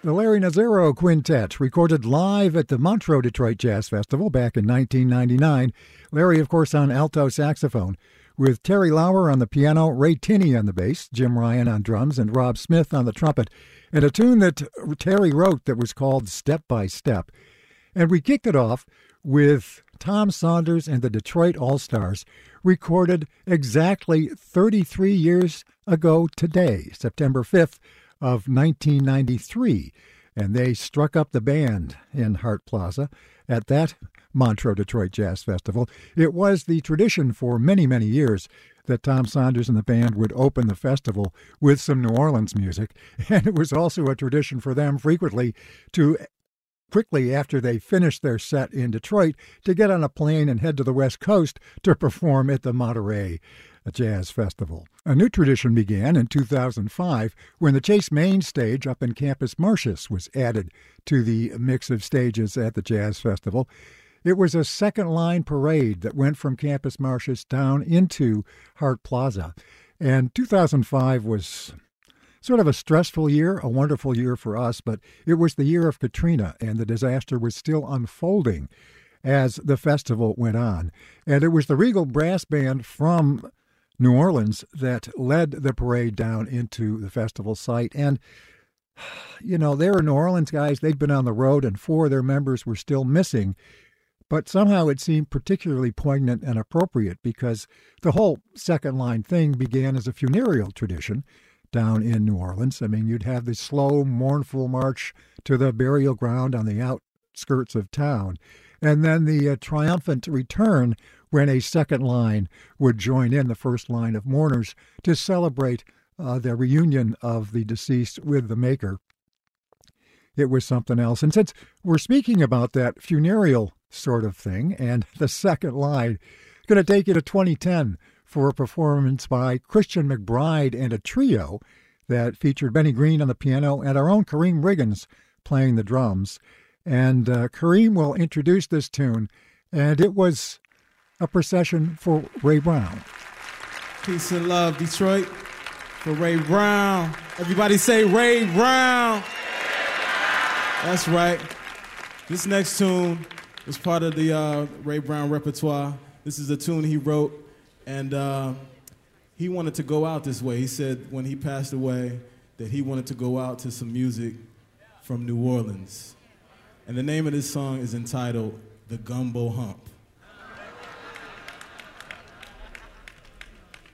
The Larry Nazzaro Quintet, recorded live at the Montreux Detroit Jazz Festival back in 1999. Larry, of course, on alto saxophone, with Terry Lauer on the piano, Ray Tinney on the bass, Jim Ryan on drums, and Rob Smith on the trumpet, and a tune that Terry wrote that was called Step by Step. And we kicked it off with Tom Saunders and the Detroit All-Stars, recorded exactly 33 years ago today, September 5th of 1993. And they struck up the band in Hart Plaza at that Montreux Detroit Jazz Festival. It was the tradition for many, many years that Tom Saunders and the band would open the festival with some New Orleans music. And it was also a tradition for them frequently to quickly after they finished their set in Detroit to get on a plane and head to the West Coast to perform at the Monterey Jazz Festival. A new tradition began in 2005 when the Chase Main stage up in Campus Martius was added to the mix of stages at the Jazz Festival. It was a second-line parade that went from Campus Martius down into Hart Plaza. And 2005 was sort of a stressful year, a wonderful year for us, but it was the year of Katrina, and the disaster was still unfolding as the festival went on. And it was the Regal Brass Band from New Orleans that led the parade down into the festival site. And, you know, they were New Orleans guys. They'd been on the road, and 4 of their members were still missing. But somehow it seemed particularly poignant and appropriate because the whole second line thing began as a funereal tradition down in New Orleans. I mean, you'd have the slow, mournful march to the burial ground on the outskirts of town, and then the triumphant return when a second line would join in the first line of mourners to celebrate the reunion of the deceased with the maker. It was something else. And since we're speaking about that funereal sort of thing and the second line, going to take you to 2010 for a performance by Christian McBride and a trio that featured Benny Green on the piano and our own Kareem Riggins playing the drums. And Kareem will introduce this tune, and it was a procession for Ray Brown. Peace and love, Detroit, for Ray Brown. Everybody say Ray Brown. That's right. This next tune is part of the Ray Brown repertoire. This is a tune he wrote, and he wanted to go out this way. He said when he passed away that he wanted to go out to some music from New Orleans. And the name of this song is entitled The Gumbo Hump.